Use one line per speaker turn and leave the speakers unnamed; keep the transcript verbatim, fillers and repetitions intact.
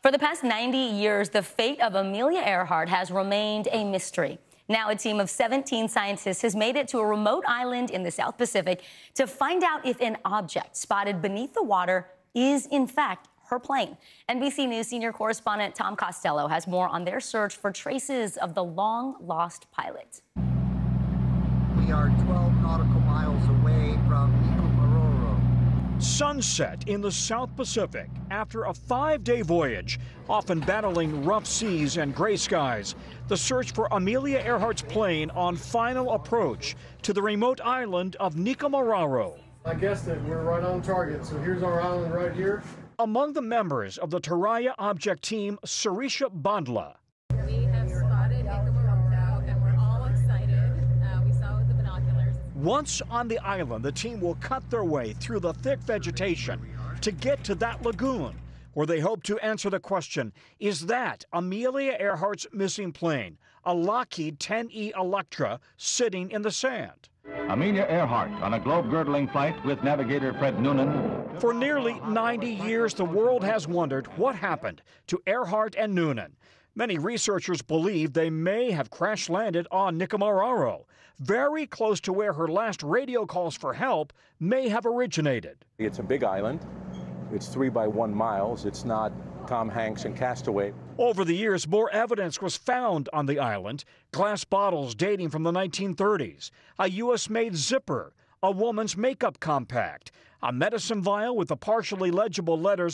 For the past ninety years, the fate of Amelia Earhart has remained a mystery. Now, a team of seventeen scientists has made it to a remote island in the South Pacific to find out if an object spotted beneath the water is, in fact, her plane. N B C News senior correspondent Tom Costello has more on their search for traces of the long-lost pilot.
We are twelve nautical miles away from Nikomaroro.
Sunset in the South Pacific after a five-day voyage, often battling rough seas and gray skies. The search for Amelia Earhart's plane on final approach to the remote island of Nikomaroro.
I guess that we're right on target, so here's our island right here.
Among the members of the Taraya Object Team, Sarisha Bandla.
We have spotted Nikomaroro, and we're all excited. Uh, we saw it with the binoculars.
Once on the island, the team will cut their way through the thick vegetation to get to that lagoon, where they hope to answer the question, is that Amelia Earhart's missing plane, a Lockheed ten E Electra, sitting in the sand?
Amelia Earhart on a globe-girdling flight with navigator Fred Noonan.
For nearly ninety years, the world has wondered what happened to Earhart and Noonan. Many researchers believe they may have crash-landed on Nikomaroro, very close to where her last radio calls for help may have originated.
It's a big island. It's three by one miles. It's not Tom Hanks and Castaway.
Over the years, more evidence was found on the island. Glass bottles dating from the nineteen thirties, a U S-made zipper, a woman's makeup compact, a medicine vial with the partially legible letters